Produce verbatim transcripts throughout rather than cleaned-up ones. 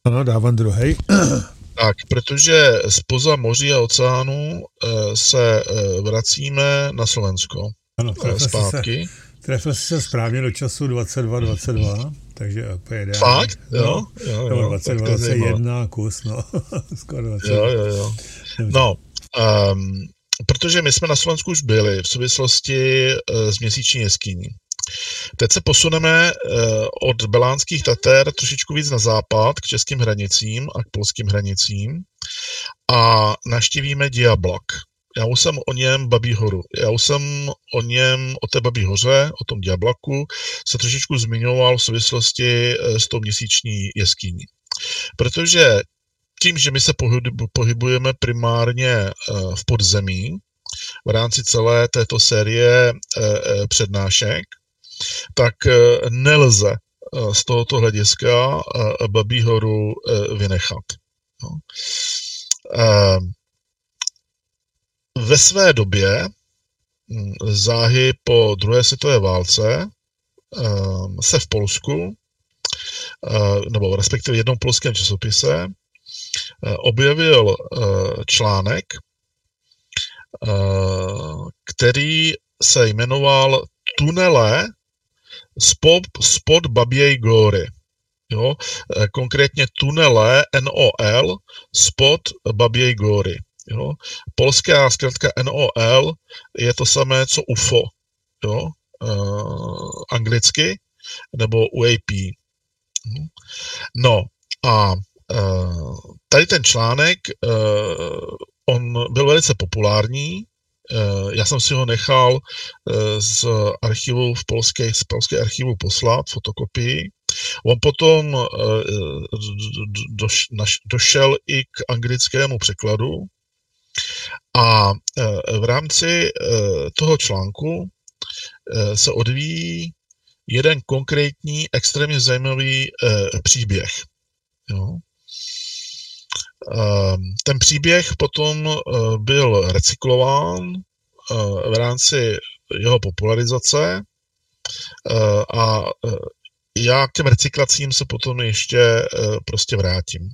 Ano, dávám druhej. Tak, protože spoza moří a oceánu se vracíme na Slovensko. Ano, trefil zpátky. Se, trefil jsi se správně do času dvacet dva dvacet dva, takže úplně ideální. Fakt? Jo, jo, jo. dvacet dva dvacet jedna kus, no. Skoro dvacet. Jo, jo, jo. No, um, protože my jsme na Slovensku už byli v souvislosti uh, s měsíční jeskyní. Teď se posuneme uh, od Belánských Tater trošičku víc na západ, k českým hranicím a k polským hranicím a navštívíme Diablak. Já už jsem o něm Babí horu. Já už jsem o něm, o té Babí hoře, o tom Diablaku, se trošičku zmiňoval v souvislosti s tou měsíční jeskyní. Protože tím, že my se pohybujeme primárně v podzemí v rámci celé této série přednášek, tak nelze z tohoto hlediska Babí horu vynechat. Ve své době, záhy po druhé světové válce, se v Polsku, nebo respektive v jednom polském časopise, objevil článek, který se jmenoval Tunele spod, spod Baběj góry. Jo? Konkrétně tunele N O L spod Baběj góry. Jo? Polská zkrátka N O L je to samé, co U F O, jo? Uh, anglicky, nebo U A P. No a uh, tady ten článek, uh, on byl velice populární, uh, já jsem si ho nechal uh, z archivu v polské, z polské archivu poslat, fotokopii. On potom uh, doš, naš, došel i k anglickému překladu. A v rámci toho článku se odvíjí jeden konkrétní, extrémně zajímavý příběh. Jo. Ten příběh potom byl recyklován v rámci jeho popularizace a já k těm recyklacím se potom ještě prostě vrátím.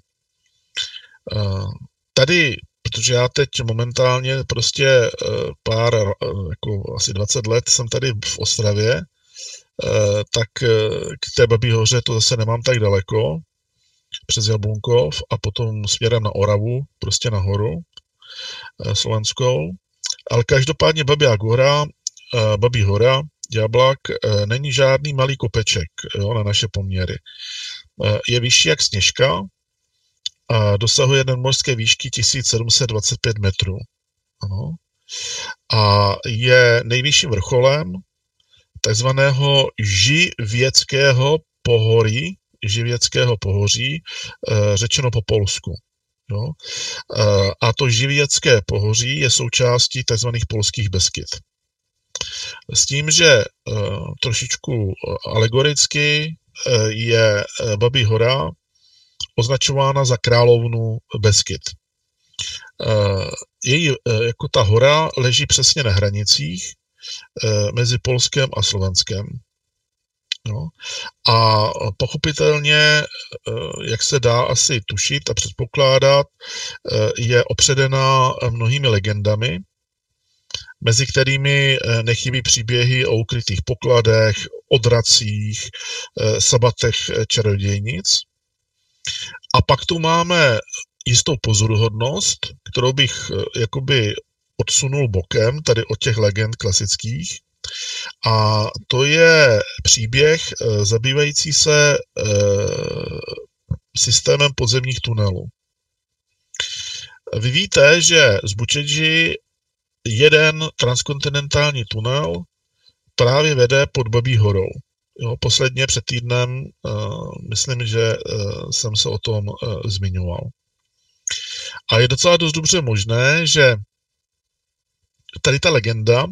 Tady protože já teď momentálně prostě pár, jako asi dvacet let jsem tady v Ostravě, tak k té Babí hoře to zase nemám tak daleko, přes Jablunkov a potom směrem na Oravu, prostě nahoru slovenskou. Ale každopádně Babí hora, Babí hora, Diablak, není žádný malý kopeček, jo, na naše poměry. Je vyšší jak Sněžka, a dosahuje nadmořské výšky tisíc sedm set dvacet pět metrů. Ano. A je nejvyšším vrcholem takzvaného Živěckého pohoří, Živěckého pohoří, řečeno po polsku. Jo. A to Živěcké pohoří je součástí takzvaných polských Beskyd. S tím, že trošičku alegoricky je Babí hora označována za královnu Beskyd. Její, jako ta hora, leží přesně na hranicích mezi Polskem a Slovenskem. No. A pochopitelně, jak se dá asi tušit a předpokládat, je opředená mnohými legendami, mezi kterými nechybí příběhy o ukrytých pokladech, odracích, sabatech čarodějnic. A pak tu máme jistou pozoruhodnost, kterou bych jakoby odsunul bokem, tady od těch legend klasických. A to je příběh zabývající se e, systémem podzemních tunelů. Vy víte, že z Bučedži jeden transkontinentální tunel právě vede pod Babí horou. Jo, posledně před týdnem, uh, myslím, že uh, jsem se o tom uh, zmiňoval. A je docela dost dobře možné, že tady ta legenda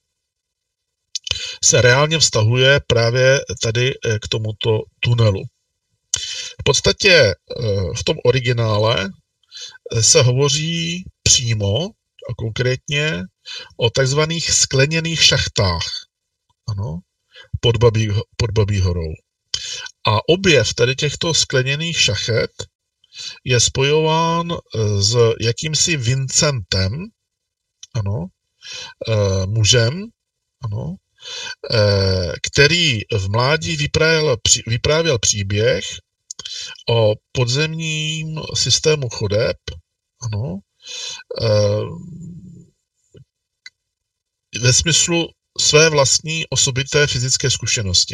se reálně vztahuje právě tady k tomuto tunelu. V podstatě uh, v tom originále se hovoří přímo a konkrétně o takzvaných skleněných šachtách. Ano. Pod Babí, pod Babí horou. A objev tady těchto skleněných šachet je spojován s jakýmsi Vincentem, ano, mužem, ano, který v mládí vyprávěl, vyprávěl příběh o podzemním systému chodeb, ano, ve smyslu své vlastní osobité fyzické zkušenosti.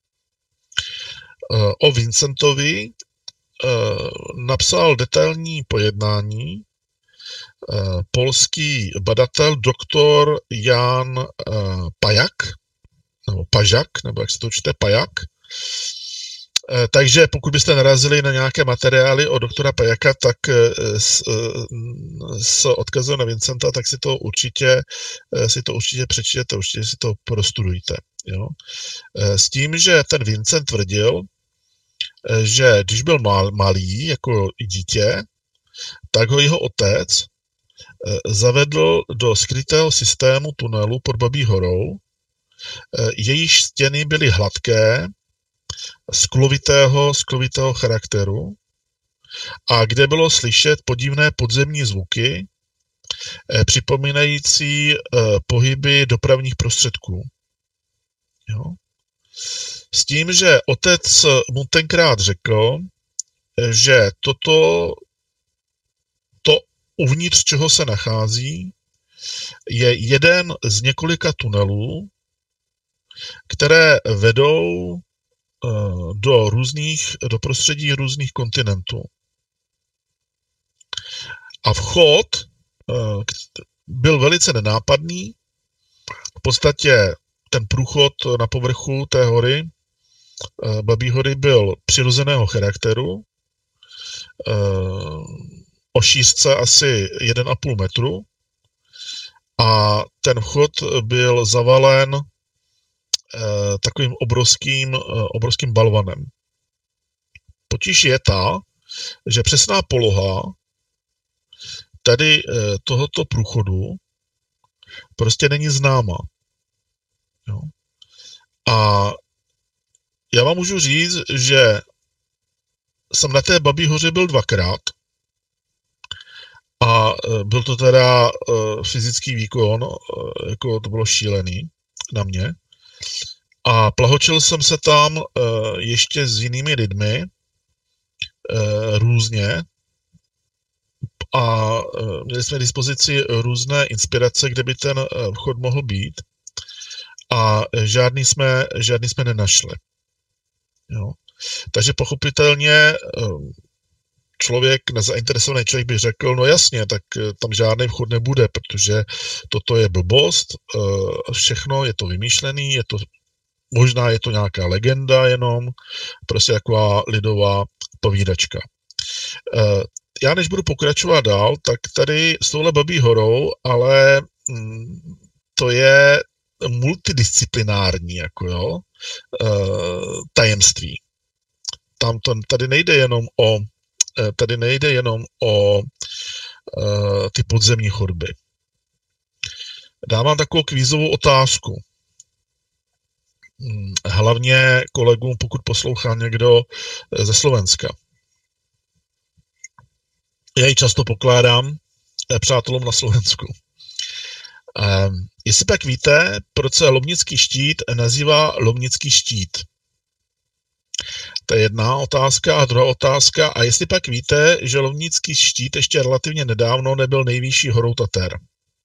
O Vincentovi napsal detailní pojednání polský badatel doktor Jan Pajak, nebo Pažak, nebo jak se to čte, Pajak. Takže pokud byste narazili na nějaké materiály o doktora Pajaka, tak s, s odkazem na Vincenta, tak si to určitě, si to určitě přečtěte, určitě si to prostudujte. Jo? S tím, že ten Vincent tvrdil, že když byl mal, malý, jako dítě, tak ho jeho otec zavedl do skrytého systému tunelu pod Babí horou, jejíž stěny byly hladké, sklovitého, sklovitého charakteru a kde bylo slyšet podivné podzemní zvuky, připomínající pohyby dopravních prostředků. Jo? S tím, že otec mu tenkrát řekl, že toto, to uvnitř čeho se nachází, je jeden z několika tunelů, které vedou do různých, do prostředí různých kontinentů. A vchod byl velice nenápadný. V podstatě ten průchod na povrchu té hory, Babí hory, byl přirozeného charakteru, o šířce asi jeden a půl metru a ten vchod byl zavalen takovým obrovským, obrovským balvanem. Potíž je ta, že přesná poloha tady tohoto průchodu prostě není známa. Jo. A já vám můžu říct, že jsem na té Babí hoře byl dvakrát a byl to teda fyzický výkon, jako to bylo šílený na mě. A plahočil jsem se tam uh, ještě s jinými lidmi uh, různě a uh, měli jsme k dispozici různé inspirace, kde by ten uh, vchod mohl být a žádný jsme, žádný jsme nenašli. Jo. Takže pochopitelně uh, člověk, nezainteresovaný člověk by řekl, no jasně, tak uh, tam žádný vchod nebude, protože toto je blbost, uh, všechno je to vymýšlený, je to možná je to nějaká legenda jenom, prostě taková lidová povídačka. Já než budu pokračovat dál, tak tady s touhle Babí horou, ale to je multidisciplinární jako jo, tajemství. Tam to, tady nejde jenom o tady nejde jenom o ty podzemní chodby. Dávám takovou kvízovou otázku. Hlavně kolegům, pokud poslouchá někdo ze Slovenska. Já ji často pokládám přátelům na Slovensku. Um, jestli pak víte, proč se Lomnický štít nazývá Lomnický štít? To je jedna otázka. A druhá otázka, a jestli pak víte, že Lomnický štít ještě relativně nedávno nebyl nejvyšší horou Tater?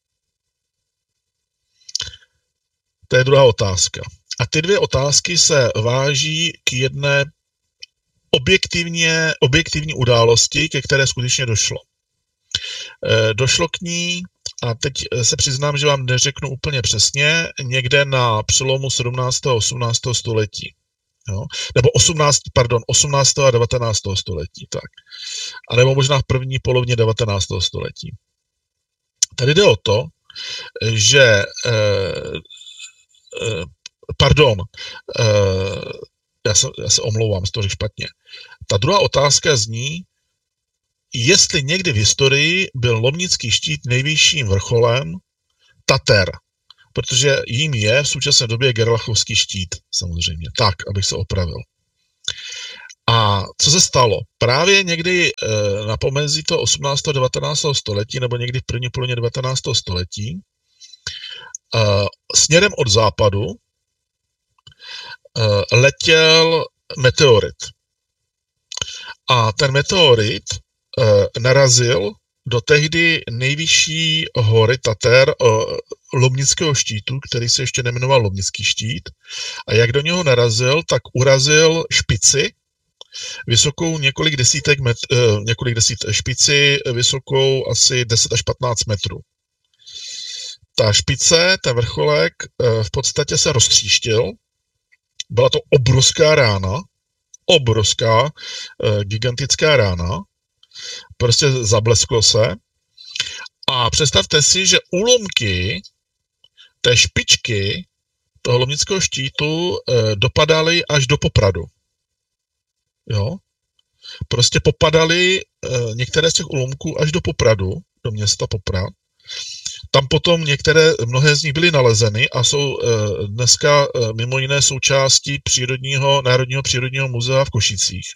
To je druhá otázka. A ty dvě otázky se váží k jedné objektivně, objektivní události, ke které skutečně došlo. E, došlo k ní, a teď se přiznám, že vám neřeknu úplně přesně, někde na přelomu sedmnáctého a osmnáctého století. Jo? Nebo osmnáct, pardon, osmnáctého a devatenáctého století. Tak. A nebo možná v první polovině devatenáctého století. Tady jde o to, že e, e, pardon, e, já, se, já se omlouvám, z toho řekl špatně. Ta druhá otázka zní, jestli někdy v historii byl Lomnický štít nejvyšším vrcholem Tater, protože jím je v současné době Gerlachovský štít, samozřejmě. Tak, abych se opravil. A co se stalo? Právě někdy na pomezí toho osmnáctého a devatenáctého století, nebo někdy v první polovině devatenáctého století, směrem od západu letěl meteorit. A ten meteorit narazil do tehdy nejvyšší hory Tater, Lomnického štítu, který se ještě nejmenoval Lomnický štít. A jak do něho narazil, tak urazil špici, vysokou několik desítek met, několik desítek špici, vysokou asi deset až patnáct metrů. Ta špice, ten vrcholek, v podstatě se roztříštil. Byla to obrovská rána, obrovská, gigantická rána. Prostě zablesklo se. A představte si, že úlomky té špičky toho Lomnického štítu dopadaly až do Popradu. Jo? Prostě popadaly některé z těch úlomků až do Popradu, do města Poprad. Tam potom některé, mnohé z nich byly nalezeny a jsou dneska mimo jiné součástí přírodního, Národního přírodního muzea v Košicích.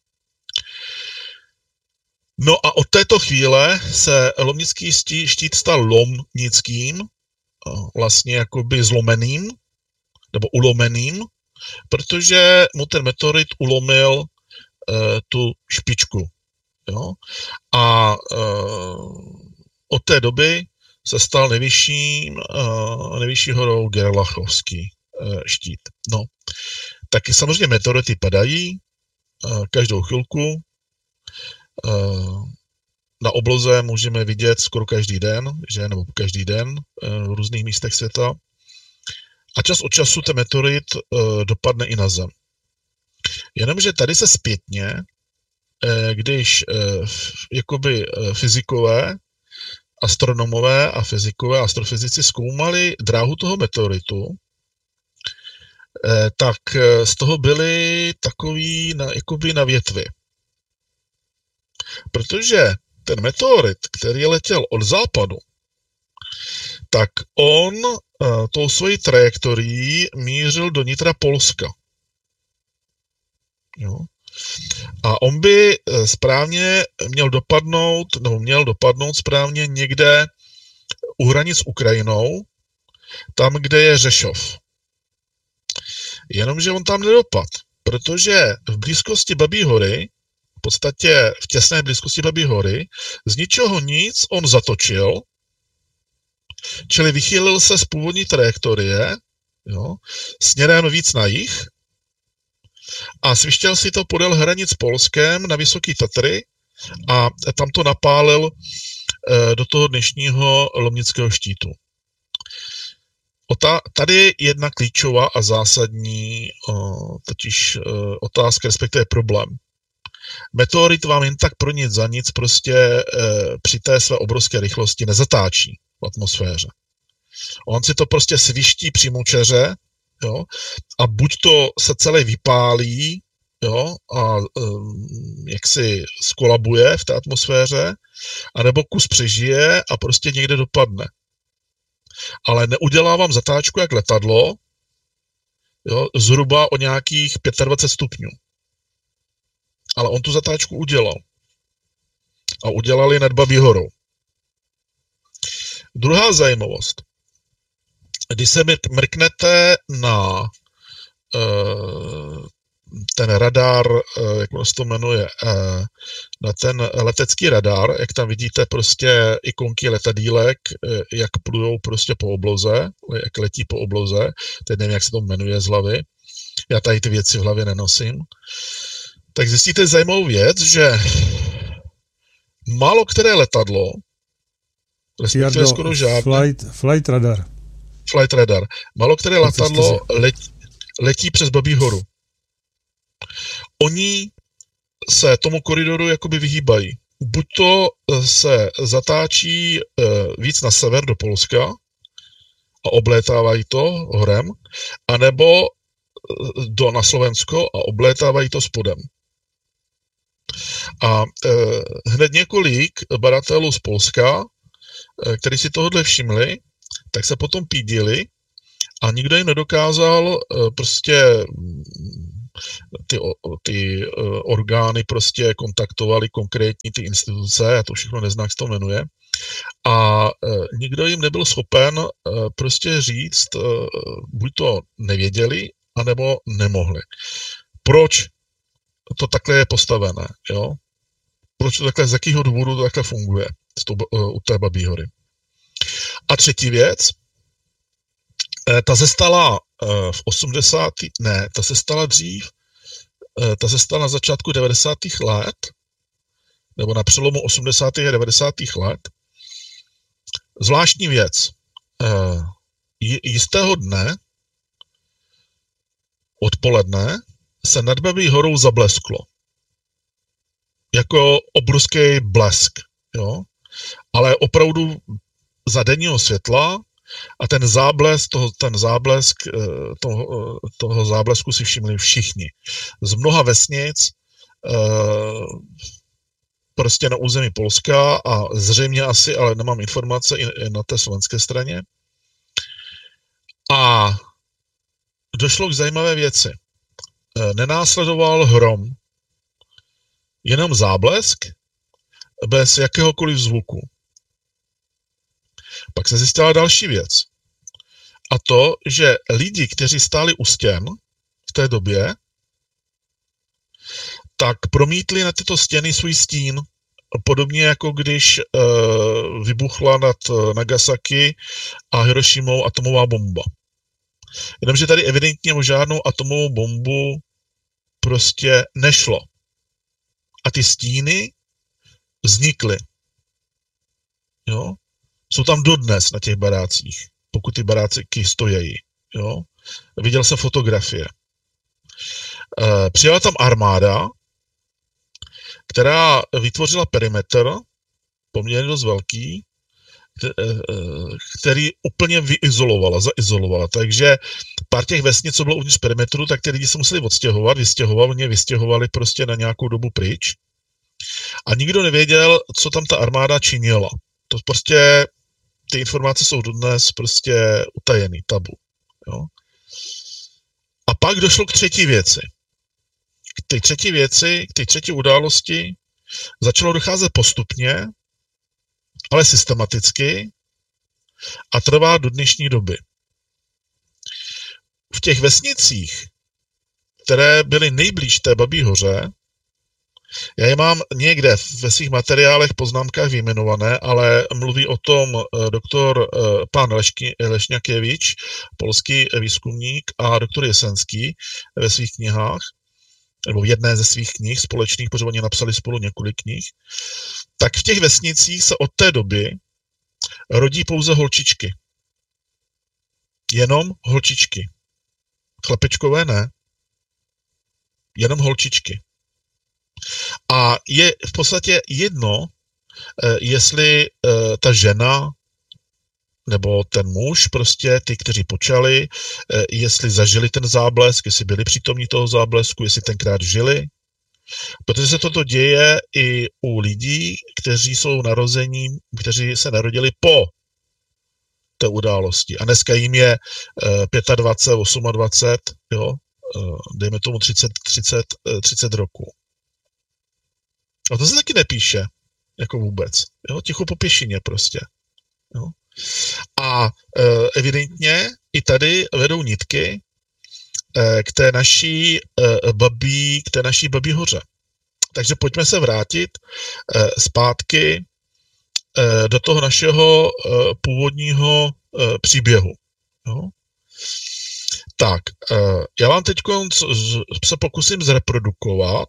No a od této chvíle se Lomnický štít stal lomnickým, vlastně jakoby zlomeným, nebo ulomeným, protože mu ten meteorit ulomil uh, tu špičku. Jo? A uh, od té doby se stal nejvyšším, uh, nejvyšší horou Gerlachovský uh, štít. No, taky samozřejmě meteority padají uh, každou chvilku. Na obloze můžeme vidět skoro každý den, že, nebo každý den v různých místech světa. A čas od času ten meteorit dopadne i na Zem. Jenomže tady se zpětně, když jakoby fyzikové, astronomové a fyzikové, astrofyzici zkoumali dráhu toho meteoritu, tak z toho byly takový na, jakoby na větvi. Protože ten meteorit, který letěl od západu, tak on uh, tou svojí trajektorií mířil do nitra Polska. Jo? A on by správně měl dopadnout, nebo měl dopadnout správně někde u hranic s Ukrajinou, tam, kde je Řešov. Jenomže on tam nedopad, protože v blízkosti Babí hory, v podstatě v těsné blízkosti Babí hory, z ničeho nic on zatočil, čili vychýlil se z původní trajektorie, jo, směrem víc na jih a svištěl si to podél hranic s Polskem na Vysoký Tatry a tam to napálil do toho dnešního Lomnického štítu. Ota, tady je jedna klíčová a zásadní totiž otázka, respektive problém. Meteorit vám jen tak pro nic za nic prostě při té své obrovské rychlosti nezatáčí v atmosféře. On si to prostě sviští přímočaře, jo, a buď to se celé vypálí, jo, a um, jak si skolabuje v té atmosféře, anebo kus přežije a prostě někde dopadne. Ale neudělá vám zatáčku jak letadlo, jo, zhruba o nějakých dvacet pět stupňů. Ale on tu zatáčku udělal. A udělali nad Babí horou. Druhá zajímavost. Když se mrknete na uh, ten radar, uh, jak se to jmenuje, uh, na ten letecký radar, jak tam vidíte prostě ikonky letadílek, uh, jak plujou prostě po obloze, jak letí po obloze, teď nevím, jak se to jmenuje z hlavy, já tady ty věci v hlavě nenosím, tak zjistíte zajímavou věc, že málo které letadlo, respektive skoro žádné, flight, flight radar. Flight radar. Málo které letadlo letí, letí přes Babí horu. Oni se tomu koridoru jakoby vyhýbají. Buď to se zatáčí víc na sever do Polska a oblétávají to horem, anebo do, na Slovensko a oblétávají to spodem. A eh, hned několik badatelů z Polska, eh, kteří si tohodle všimli, tak se potom pídili a nikdo jim nedokázal eh, prostě ty, ty orgány prostě kontaktovaly konkrétní ty instituce, já to všechno neznám, jak se to jmenuje, a nikdo jim nebyl schopen prostě říct, buď to nevěděli, anebo nemohli. Proč to takhle je postavené, jo? Proč to takhle, z jakého důvodu to takhle funguje u té Babí hory. A třetí věc, ta se stala v osmdesátých ne, ta se stala dřív, ta se stala na začátku devadesátých let, nebo na přelomu osmdesátých a devadesátých let. Zvláštní věc. Jistého dne odpoledne se nad Babí horou zablesklo. Jako obrovský blesk, jo? Ale opravdu za denního světla a ten záblesk, toho, ten záblesk toho, toho záblesku si všimli všichni. Z mnoha vesnic, prostě na území Polska a zřejmě asi, ale nemám informace, i na té slovenské straně. A došlo k zajímavé věci. Nenásledoval hrom, jenom záblesk bez jakéhokoliv zvuku. Pak se zjistila další věc. A to, že lidi, kteří stáli u stěn v té době, tak promítli na tyto stěny svůj stín. Podobně jako když uh, vybuchla nad Nagasaki a Hirošimou atomová bomba. Jenomže tady evidentně o žádnou atomovou bombu prostě nešlo. A ty stíny vznikly. Jo? Jsou tam dodnes na těch barácích, pokud ty baráky stojí. Jo? Viděl jsem fotografie. E, přijela tam armáda, která vytvořila perimetr, poměrně dost velký, který úplně vyizolovala, zaizolovala. Takže pár těch vesnic, co bylo uvnitř perimetru, tak ty lidi se museli odstěhovat, vystěhovali, vystěhovali prostě na nějakou dobu pryč. A nikdo nevěděl, co tam ta armáda činila. To prostě, ty informace jsou dodnes prostě utajený, tabu. Jo? A pak došlo k třetí věci. K té třetí věci, k té třetí události začalo docházet postupně, ale systematicky a trvá do dnešní doby. V těch vesnicích, které byly nejblíž té Babí hoře, já je mám někde ve svých materiálech, poznámkách vyjmenované, ale mluví o tom doktor pán Lešky, Lešňakevič, polský výzkumník, a doktor Jesenský ve svých knihách, nebo v jedné ze svých knih společných, protože oni napsali spolu několik knih, tak v těch vesnicích se od té doby rodí pouze holčičky. Jenom holčičky. Chlapečkové ne. Jenom holčičky. A je v podstatě jedno, jestli ta žena nebo ten muž, prostě ty, kteří počali, jestli zažili ten záblesk, jestli byli přítomní toho záblesku, jestli tenkrát žili. Protože se toto děje i u lidí, kteří jsou narození, kteří se narodili po té události. A dneska jim je dvacet pět, dvacet osm, jo, dejme tomu třicet, třicet, třicet roků. A to se taky nepíše, jako vůbec. Jo, ticho po pěšině prostě. Jo. A evidentně i tady vedou nitky k té naší babí, k té naší Babí hoře. Takže pojďme se vrátit zpátky do toho našeho původního příběhu. Jo? Tak, já vám teď se pokusím zreprodukovat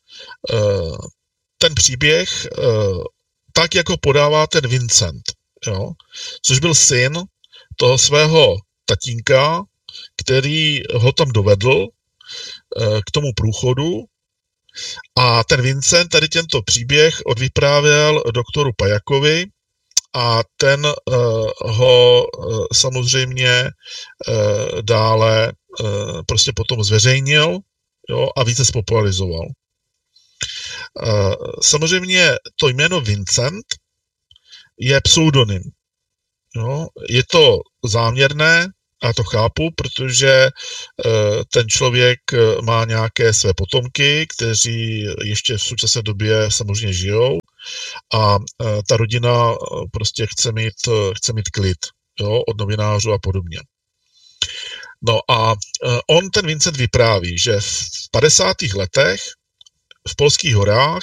ten příběh tak, jako podává ten Vincent, jo? Což byl syn toho svého tatínka, který ho tam dovedl k tomu průchodu, a ten Vincent tady tento příběh odvyprávěl doktoru Pajakovi a ten uh, ho uh, samozřejmě uh, dále uh, prostě potom zveřejnil, jo, a více spopularizoval. Uh, samozřejmě to jméno Vincent je pseudonym. Jo. Je to záměrné, A to chápu, protože ten člověk má nějaké své potomky, kteří ještě v současné době samozřejmě žijou a ta rodina prostě chce mít, chce mít klid, jo, od novinářů a podobně. No a on, ten Vincent, vypráví, že v padesátých letech v polských horách,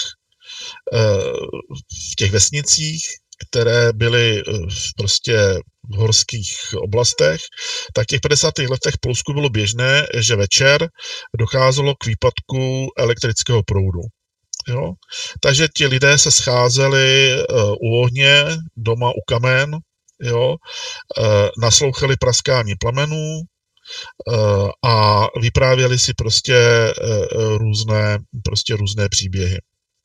v těch vesnicích, které byly prostě v horských oblastech, tak v těch padesátých letech v Polsku bylo běžné, že večer docházelo k výpadku elektrického proudu. Jo? Takže ti lidé se scházeli u ohně, doma u kamen, jo? Naslouchali praskání plamenů a vyprávěli si prostě různé, prostě různé příběhy.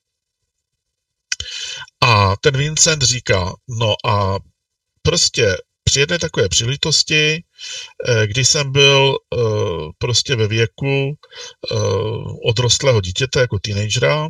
A ten Vincent říká, no a prostě při jedné takové příležitosti, když jsem byl prostě ve věku odrostlého dítěte jako teenagera,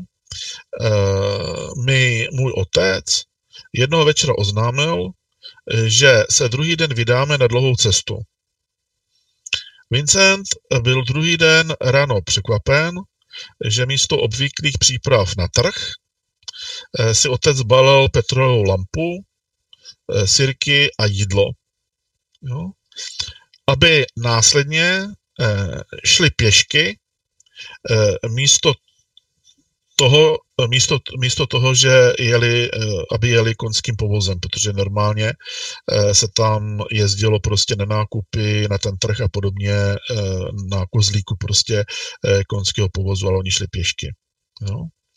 mi můj otec jednoho večera oznámil, že se druhý den vydáme na dlouhou cestu. Vincent byl druhý den ráno překvapen, že místo obvyklých příprav na trh si otec balil petrolovou lampu, sirky a jídlo. Jo? Aby následně šli pěšky místo toho, místo, místo toho, že jeli, aby jeli konským povozem, protože normálně se tam jezdilo prostě na nákupy, na ten trh a podobně, na kozlíku prostě konského povozu, ale oni šli pěšky. Jo?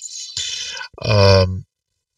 Um,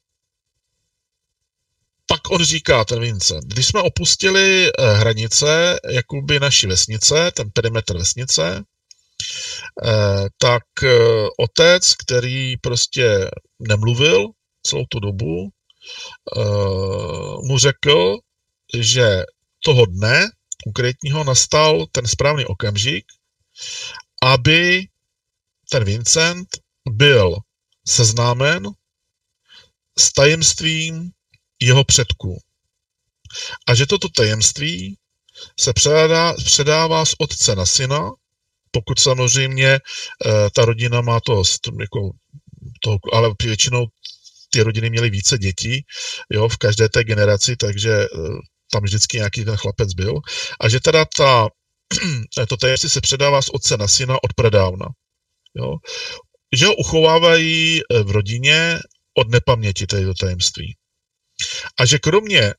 pak on říká, ten Vincent, když jsme opustili hranice jakoby naší vesnice, ten perimetr vesnice, eh, tak eh, otec, který prostě nemluvil celou tu dobu, eh, mu řekl, že toho dne konkrétního nastal ten správný okamžik, aby ten Vincent byl seznámen s tajemstvím jeho předků. A že toto tajemství se předává, předává z otce na syna, pokud samozřejmě e, ta rodina má to, jako, to, ale většinou ty rodiny měly více dětí, jo, v každé té generaci, takže e, tam vždycky nějaký ten chlapec byl. A že teda ta, to tajemství se předává z otce na syna od pradávna. Jo. Že ho uchovávají v rodině od nepaměti této tajemství. A že kromě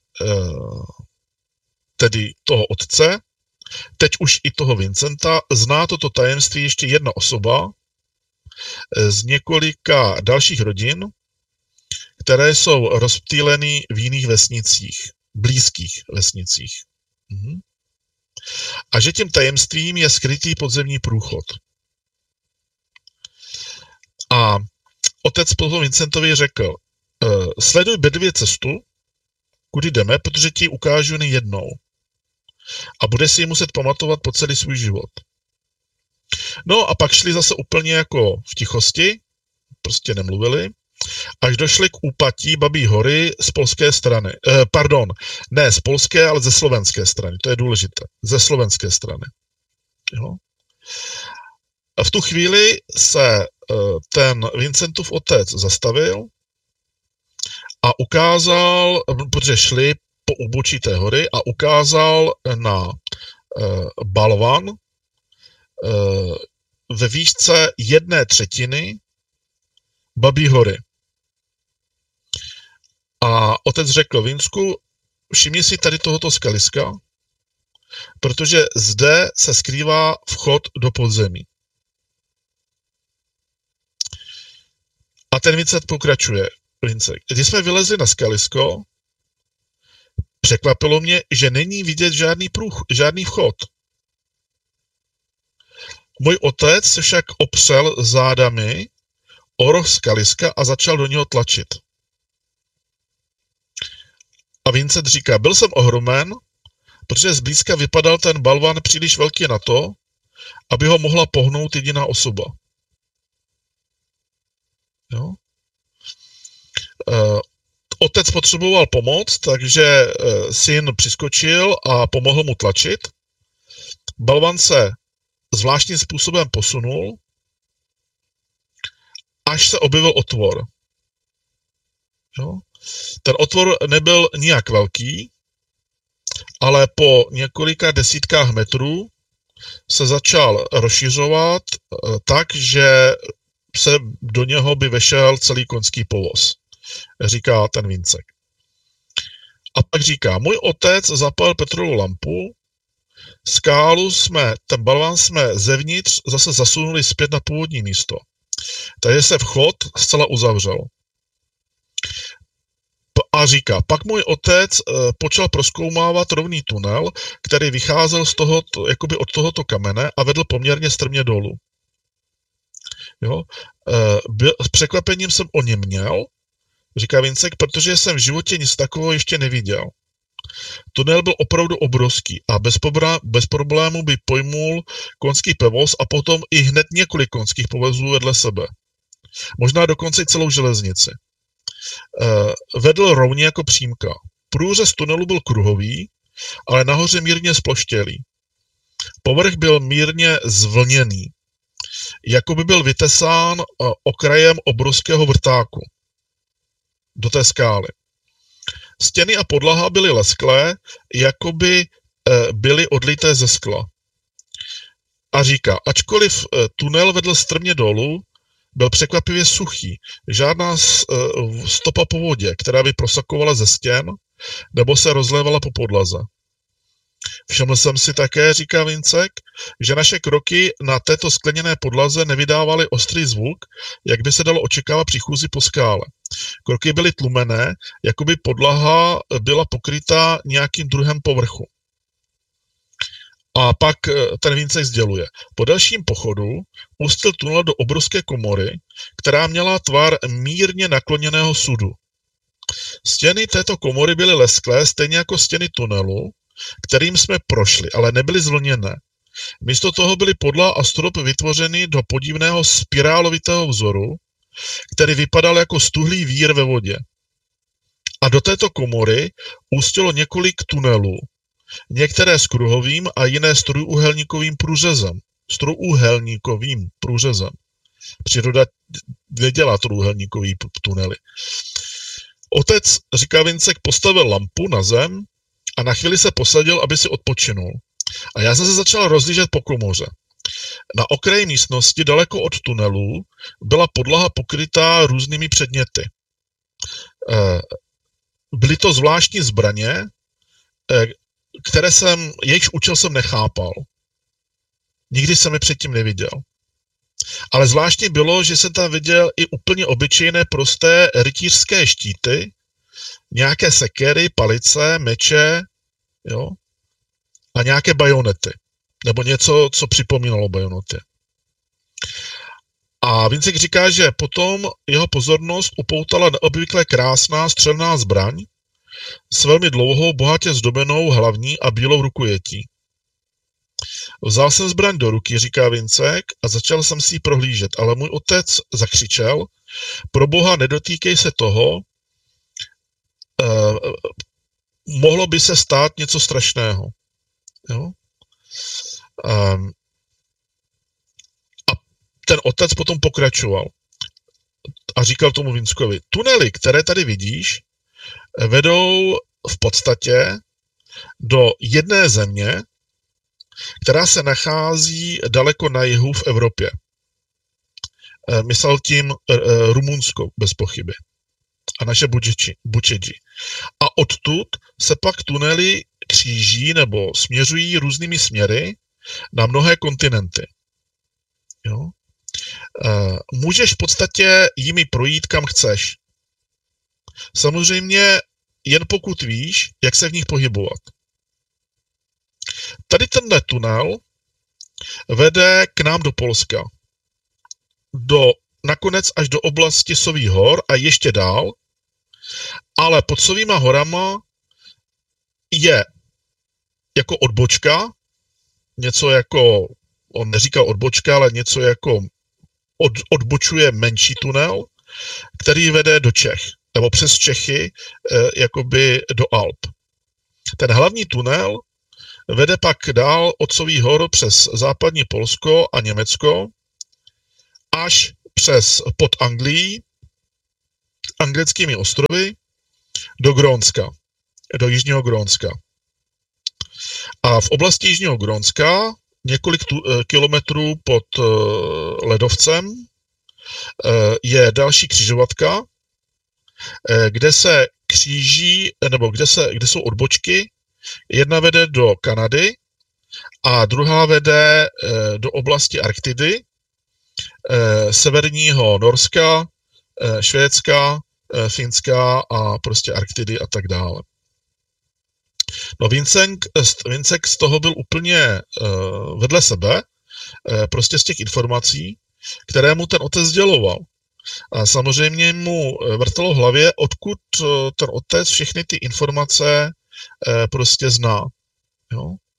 tedy toho otce, teď už i toho Vincenta, zná toto tajemství ještě jedna osoba z několika dalších rodin, které jsou rozptýleny v jiných vesnicích, blízkých vesnicích. Mhm. A že tím tajemstvím je skrytý podzemní průchod. A otec potom Vincentovi řekl, sleduj bedlivě cestu, kudy jdeme, protože ti ji ukážu jen jednou. A bude si ji muset pamatovat po celý svůj život. No a pak šli zase úplně jako v tichosti, prostě nemluvili, až došli k úpatí Babí hory z polské strany. Eh, pardon, ne z polské, ale ze slovenské strany, to je důležité, ze slovenské strany. Jo? A v tu chvíli se ten Vincentův otec zastavil a ukázal, protože šli po úbočí té hory a ukázal na uh, balvan uh, ve výšce jedné třetiny Babí hory. A otec řekl, Vinsku, všimni si tady tohoto skaliska, protože zde se skrývá vchod do podzemí. A ten Vincent pokračuje. Vincent, když jsme vylezli na skalisko, překvapilo mě, že není vidět žádný, průch, žádný vchod. Můj otec se však opřel zádami o roh skaliska a začal do něho tlačit. A Vincent říká, byl jsem ohromen, protože zblízka vypadal ten balvan příliš velký na to, aby ho mohla pohnout jediná osoba. Jo? Uh, otec potřeboval pomoc, takže uh, syn přiskočil a pomohl mu tlačit. balvan se zvláštním způsobem posunul, až se objevil otvor. Jo? Ten otvor nebyl nijak velký, ale po několika desítkách metrů se začal rozšiřovat tak, že se do něho by vešel celý koňský povoz, říká ten Vincek. A pak říká, můj otec zapal Petrovu lampu, skálu jsme, ten balvan jsme zevnitř zase zasunuli zpět na původní místo. Takže se vchod zcela uzavřel. A říká, pak můj otec počal prozkoumávat rovný tunel, který vycházel z tohoto, jakoby od tohoto kamene a vedl poměrně strmě dolů. Jo? S překvapením jsem o něm měl, říká Vincek, protože jsem v životě nic takového ještě neviděl. Tunel byl opravdu obrovský a bez, pobra, bez problému by pojmul koňský povoz a potom i hned několik koňských povozů vedle sebe. Možná dokonce i celou železnici. E, vedl rovně jako přímka. Průřez tunelu byl kruhový, ale nahoře mírně sploštělý. Povrch byl mírně zvlněný, jako by byl vytesán okrajem obrovského vrtáku do té skály. Stěny a podlaha byly lesklé, jako by e, byly odlité ze skla. A říká, ačkoliv e, tunel vedl strmě dolů, byl překvapivě suchý. Žádná e, stopa po vodě, která by prosakovala ze stěn, nebo se rozlévala po podlaze. Všiml jsem si také, říká Vincek, že naše kroky na této skleněné podlaze nevydávaly ostrý zvuk, jak by se dalo očekávat při chůzi po skále. Kroky byly tlumené, jako by podlaha byla pokrytá nějakým druhem povrchu. A pak ten Vincek sděluje. Po dalším pochodu pustil tunel do obrovské komory, která měla tvar mírně nakloněného sudu. Stěny této komory byly lesklé, stejně jako stěny tunelu, kterým jsme prošli, ale nebyly zvlněné. Místo toho byly podlaha a strop vytvořeny do podivného spirálovitého vzoru, který vypadal jako stuhlý vír ve vodě. A do této komory ústilo několik tunelů, některé s kruhovým a jiné s trojúhelníkovým průřezem. S trojúhelníkovým průřezem. Příroda nedělá trojúhelníkový tunely. Otec, říká Vincek, postavil lampu na zem a na chvíli se posadil, aby si odpočinul. A já jsem se začal rozlížet po komoře. Na okraji místnosti, daleko od tunelů, byla podlaha pokrytá různými předměty. Byly to zvláštní zbraně, které jsem, jejichž účel jsem nechápal. Nikdy jsem je předtím neviděl. Ale zvláštní bylo, že jsem tam viděl i úplně obyčejné prosté rytířské štíty, nějaké sekery, palice, meče, jo, a nějaké bajonety. Nebo něco, co připomínalo bajonety. A Vincek říká, že potom jeho pozornost upoutala neobvykle krásná střelná zbraň s velmi dlouhou, bohatě zdobenou hlavní a bílou rukojetí. Vzal jsem zbraň do ruky, říká Vincek, a začal jsem si ji prohlížet, ale můj otec zakřičel, pro boha, nedotýkej se toho, eh, mohlo by se stát něco strašného. Jo? Um, a ten otec potom pokračoval a říkal tomu Vinckovi, tunely, které tady vidíš, vedou v podstatě do jedné země, která se nachází daleko na jihu v Evropě. E, myslel tím e, Rumunsko, bez pochyby. A naše Bučedži. A odtud se pak tunely kříží nebo směřují různými směry na mnohé kontinenty. Jo? E, můžeš v podstatě jimi projít, kam chceš. Samozřejmě jen pokud víš, jak se v nich pohybovat. Tady tenhle tunel vede k nám do Polska. Do, nakonec až do oblasti Sových hor a ještě dál, ale pod Sovýma horama je jako odbočka, něco jako, on neříkal odbočka, ale něco jako od, odbočuje menší tunel, který vede do Čech, nebo přes Čechy, eh, jakoby do Alp. Ten hlavní tunel vede pak dál Otcových hor přes západní Polsko a Německo až přes pod Anglií, anglickými ostrovy, do Grónska, do Jižního Grónska. A v oblasti Jižního Grónska, několik tu, kilometrů pod uh, ledovcem, uh, je další křižovatka, uh, kde se kříží, nebo kde, se, kde jsou odbočky. Jedna vede do Kanady a druhá vede uh, do oblasti Arktidy, uh, severního Norska, uh, Švédska, uh, Finska a prostě Arktidy a tak dále. No Vincek, Vincek z toho byl úplně uh, vedle sebe, uh, prostě z těch informací, které mu ten otec sděloval. A samozřejmě mu vrtalo v hlavě, odkud uh, ten otec všechny ty informace uh, prostě zná. Jo?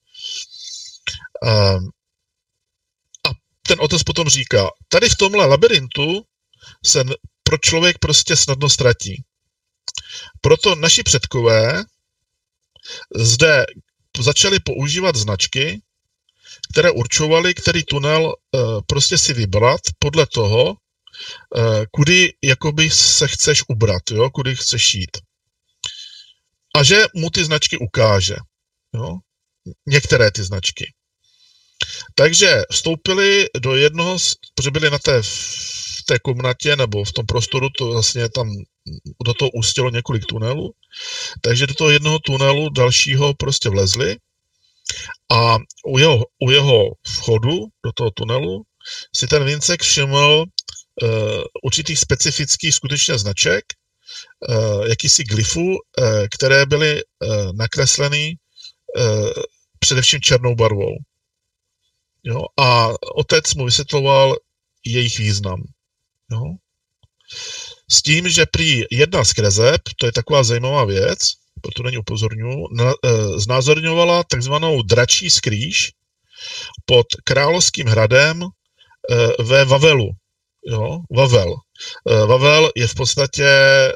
Uh, a ten otec potom říká, tady v tomhle labirintu se pro člověk prostě snadno ztratí. Proto naši předkové zde začali používat značky, které určovaly, který tunel e, prostě si vybrat podle toho, e, kudy jakoby se chceš ubrat, jo, kudy chceš jít. A že mu ty značky ukáže. Jo, některé ty značky. Takže vstoupili do jednoho, protože byli na té, v té komnatě nebo v tom prostoru, to vlastně tam do toho ústělo několik tunelů, takže do toho jednoho tunelu dalšího prostě vlezli a u jeho, u jeho vchodu do toho tunelu si ten Vincek všiml uh, určitých specifických skutečně značek, uh, jakýsi glyfů, uh, které byly uh, nakresleny uh, především černou barvou. Jo? A otec mu vysvětloval jejich význam. Jo? S tím, že prý jedna z kreseb, to je taková zajímavá věc, proto na ní upozorňuji, znázorňovala takzvanou dračí skrýž pod královským hradem ve Vavelu. Jo? Vavel. Vavel je v podstatě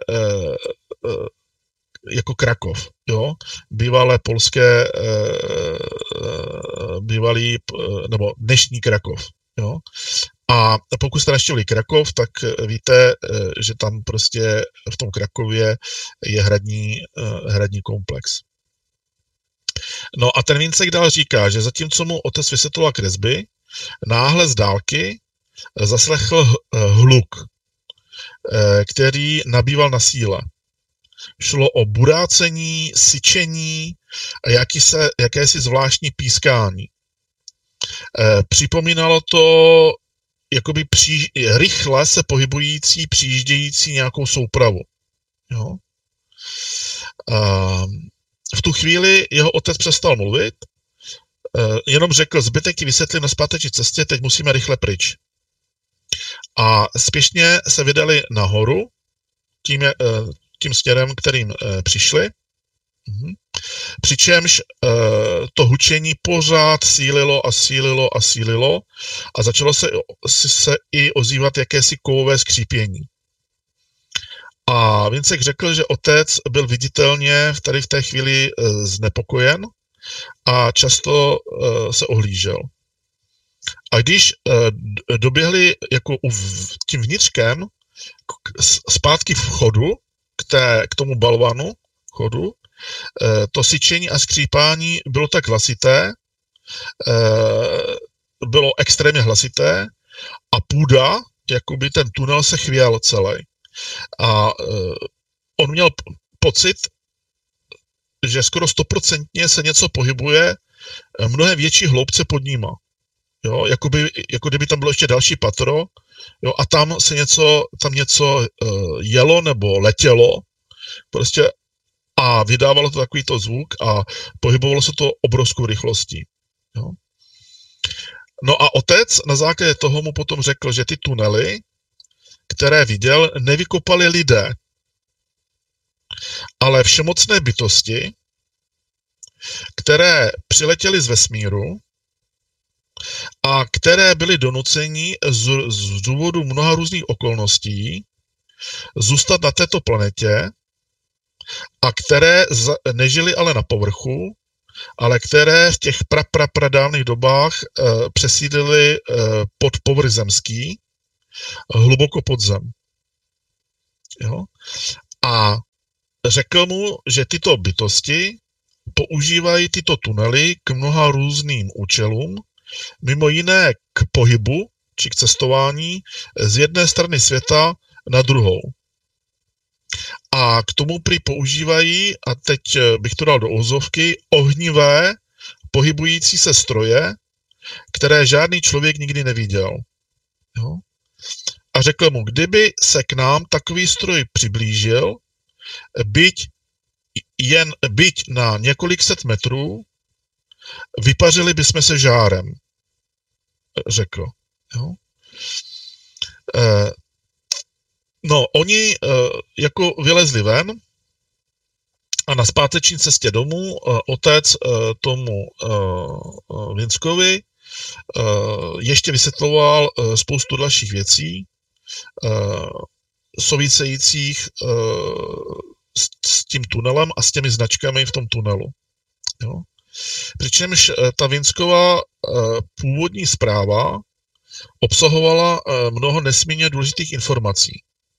jako Krakov. Jo? Bývalé polské, bývalý, nebo dnešní Krakov. Jo? A pokud jste navštívili Krakov, tak víte, že tam prostě v tom Krakově je hradní, hradní komplex. No a ten Vincek dál říká, že zatímco mu otec vysvětloval kresby, náhle z dálky zaslechl hluk, který nabýval na síle. Šlo o burácení, syčení a jaký se, jakési zvláštní pískání. Připomínalo to jakoby příž, rychle se pohybující, přijíždějící nějakou soupravu. Jo? A v tu chvíli jeho otec přestal mluvit, jenom řekl, zbytek ti vysvětlím na zpáteční cestě, teď musíme rychle pryč. A spěšně se vydali nahoru tím, tím směrem, kterým přišli. Mhm. Přičemž to hučení pořád sílilo a sílilo a sílilo a začalo se, se i ozývat jakési kovové skřípění. A Vincek řekl, že otec byl viditelně tady v té chvíli znepokojen a často se ohlížel. A když doběhli jako tím vnitřkem zpátky v chodu k, té, k tomu balvanu chodu, to syčení a skřípání bylo tak hlasité, bylo extrémně hlasité a půda, jakoby ten tunel se chvěl celý. A on měl pocit, že skoro stoprocentně se něco pohybuje mnohem větší hloubce pod nima. Jo, jakoby, jako kdyby tam bylo ještě další patro, jo, a tam se něco, tam něco uh, jelo nebo letělo, prostě a vydávalo to takovýto zvuk a pohybovalo se to obrovskou rychlostí. Jo. No a otec na základě toho mu potom řekl, že ty tunely, které viděl, nevykopali lidé, ale všemocné bytosti, které přiletěly z vesmíru a které byly donuceni z, z důvodu mnoha různých okolností zůstat na této planetě a které z, nežili ale na povrchu, ale které v těch pra, pra, pradávných dobách e, přesídlily e, pod povrch zemský, hluboko pod zem. Jo? A řekl mu, že tyto bytosti používají tyto tunely k mnoha různým účelům, mimo jiné k pohybu či k cestování z jedné strany světa na druhou. A k tomu prý používají, a teď bych to dal do ozovky, ohnivé pohybující se stroje, které žádný člověk nikdy neviděl. Jo? A řekl mu, kdyby se k nám takový stroj přiblížil, byť, jen, byť na několik set metrů, vypařili bychom se žárem, řekl. Jo? E, no, oni e, jako vylezli ven a na zpáteční cestě domů e, otec e, tomu e, Vinskovi e, ještě vysvětloval e, spoustu dalších věcí, e, souvisejících e, s, s tím tunelem a s těmi značkami v tom tunelu. Jo? Přičemž e, ta Vinskova e, původní zpráva obsahovala e, mnoho nesmírně důležitých informací.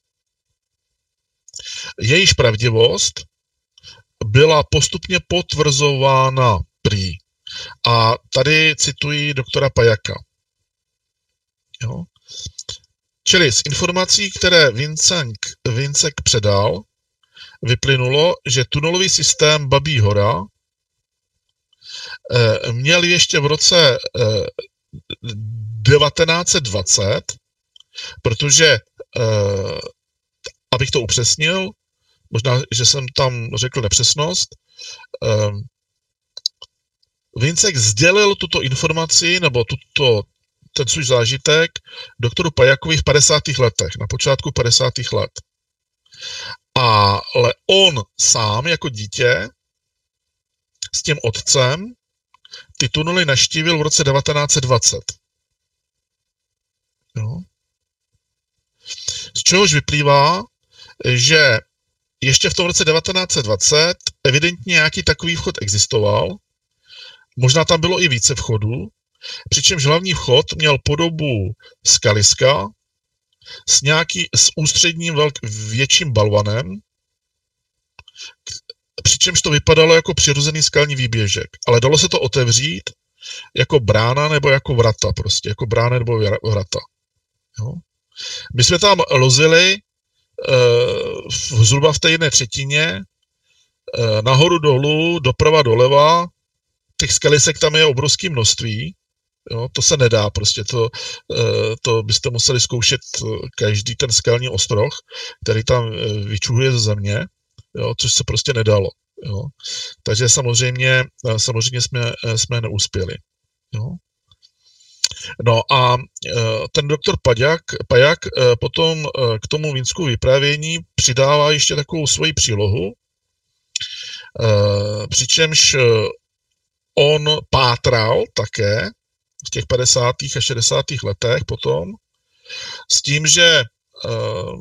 Jejíž pravdivost byla postupně potvrzována prý. A tady cituji doktora Pajaka. Jo? Čili z informací, které Vincent, Vincek předal, vyplynulo, že tunelový systém Babí hora eh, měl ještě v roce eh, devatenáct set dvacet, protože, eh, abych to upřesnil, možná, že jsem tam řekl nepřesnost, eh, Vincek sdělil tuto informaci, nebo tuto, ten svůj zážitek doktoru Pajakovi v padesátých letech, na počátku padesátých let. Ale on sám jako dítě s tím otcem ty tunely navštívil v roce devatenáct set dvacet. Jo? Z čehož vyplývá, že ještě v tom roce devatenáct set dvacet evidentně nějaký takový vchod existoval, možná tam bylo i více vchodů, přičemž hlavní vchod měl podobu skaliska s, nějaký, s ústředním velk, větším balvanem, přičemž to vypadalo jako přirozený skalní výběžek. Ale dalo se to otevřít jako brána nebo jako vrata, prostě, jako brána nebo vrata. Jo? My jsme tam lozili uh, zhruba v té jedné třetině, uh, nahoru dolů, doprava doleva, těch skalisek tam je obrovské množství, jo, to se nedá prostě, to, to byste museli zkoušet každý ten skalní ostroh, který tam vyčuhuje ze země, jo, což se prostě nedalo. Jo. Takže samozřejmě, samozřejmě jsme, jsme neuspěli. Jo. No a ten doktor Pajak, Pajak potom k tomu Vínsku vyprávění přidává ještě takovou svoji přílohu, přičemž on pátral také v těch padesátých a šedesátých letech potom s tím, že uh,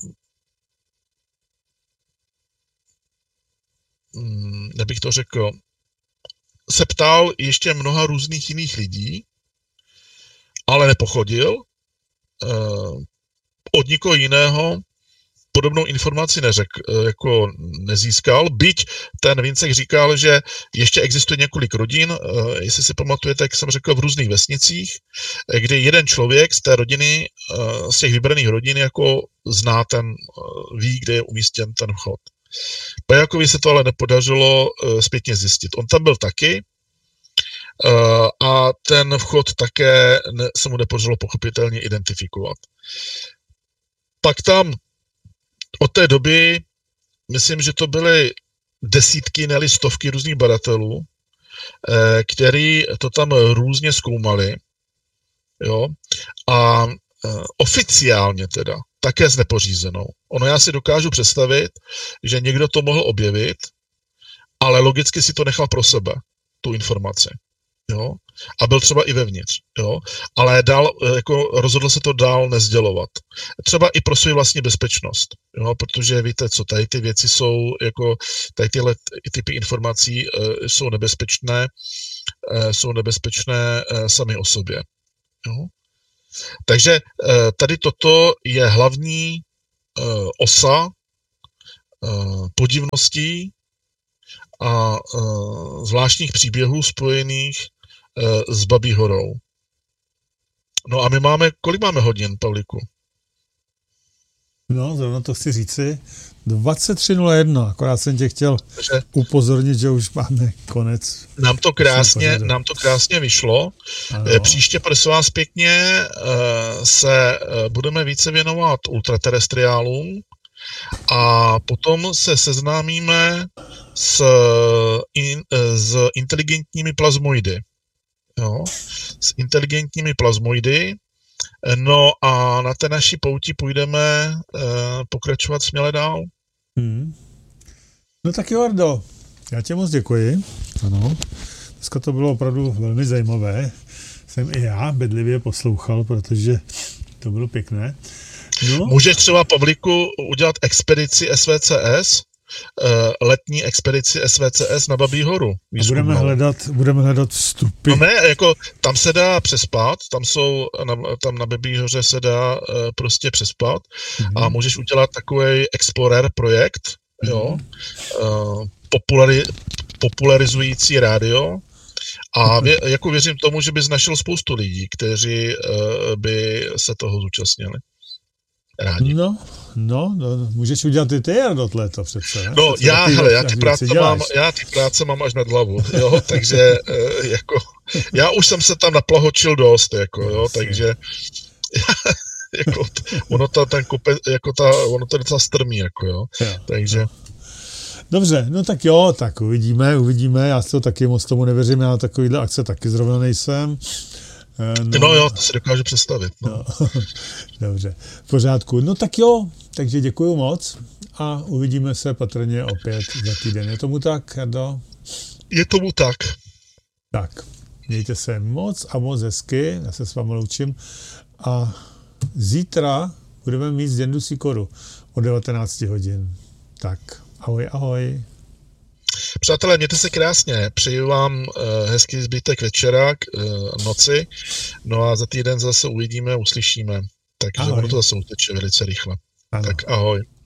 nebych to řekl, se ptal ještě mnoha různých jiných lidí, ale nepochodil. Uh, od nikoho jiného podobnou informaci neřek, jako nezískal, byť ten Vincek říkal, že ještě existuje několik rodin, jestli si pamatujete, jak jsem řekl, v různých vesnicích, kdy jeden člověk z té rodiny, z těch vybraných rodin, jako zná ten, ví, kde je umístěn ten vchod. Pajakovi se to ale nepodařilo zpětně zjistit. On tam byl taky a ten vchod také se mu nepodařilo pochopitelně identifikovat. Pak tam od té doby, myslím, že to byly desítky, ne stovky různých badatelů, který to tam různě zkoumali. Jo? A oficiálně teda, také s nepořízenou. Ono já si dokážu představit, že někdo to mohl objevit, ale logicky si to nechal pro sebe, tu informaci. jo, a byl třeba i vevnitř, jo, ale dál, jako rozhodl se to dál nezdělovat. Třeba i pro svou vlastní bezpečnost, jo, protože víte co, tady ty věci jsou, jako tady tyhle typy informací uh, jsou nebezpečné, uh, jsou nebezpečné uh, sami o sobě, jo. Takže uh, tady toto je hlavní uh, osa uh, podivností a uh, zvláštních příběhů spojených uh, s Babí horou. No a my máme, kolik máme hodin, Pavlíku? No, zrovna to chci říci. dvacet tři nula jedna, akorát jsem tě chtěl že upozornit, že už máme konec. Nám to krásně, nám to krásně vyšlo. Ano. Příště, prosím vás pěkně, se budeme více věnovat ultraterestriálům a potom se seznámíme s, in, s inteligentními plazmoidy. Jo? S inteligentními plazmoidy. No a na té naší pouti půjdeme uh, pokračovat směle dál. Hmm. No tak jo, Ardo, já tě moc děkuji. Ano, dneska to bylo opravdu velmi zajímavé. Jsem i já bedlivě poslouchal, protože to bylo pěkné. No. Můžeš třeba, Pavlíku, udělat expedici S V C S, uh, letní expedici S V C S na Babí horu. Budeme hledat, budeme hledat vstupy. No ne, jako tam se dá přespat, tam jsou, na, tam na Babí hoře se dá uh, prostě přespat mm-hmm. a můžeš udělat takový Explorer projekt, mm-hmm. jo, uh, populari, popularizující rádio a vě, jako věřím tomu, že bys našel spoustu lidí, kteří uh, by se toho zúčastnili. Rádi. No, no, no, můžeš udělat i ty, Ardo, to přece. Ne? No, přece já, ty, hele, já ty, práce mám, já ty práce mám až nad hlavu, jo, takže uh, jako, já už jsem se tam naplahočil dost, jako, jo, takže jako, ono to ten kope, jako ta, ono to je docela strmý, jako, jo, jo takže. Jo. Dobře, no tak jo, tak uvidíme, uvidíme, já si to taky moc tomu nevěřím, já na takovýhle akce taky zrovna nejsem. No, no jo, to si dokážu představit. No. No. Dobře, v pořádku. No tak jo, takže děkuju moc a uvidíme se patrně opět za týden. Je tomu tak, Ardo? Je tomu tak. Tak, mějte se moc a moc hezky, já se s vámi loučím a zítra budeme mít z Jendu Sikoru o devatenáct hodin. Tak, ahoj, ahoj. Přátelé, mějte se krásně, přeju vám uh, hezký zbytek večera, uh, noci, no a za týden zase uvidíme, uslyšíme, takže ono to zase uteče velice rychle. Ano. Tak ahoj.